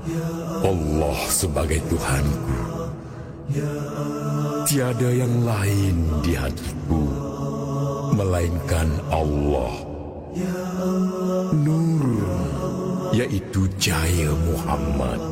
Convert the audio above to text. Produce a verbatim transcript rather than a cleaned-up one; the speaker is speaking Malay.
Allah sebagai Tuhanku, tiada yang lain di hatiku melainkan Allah. Nur, yaitu cahaya Muhammad.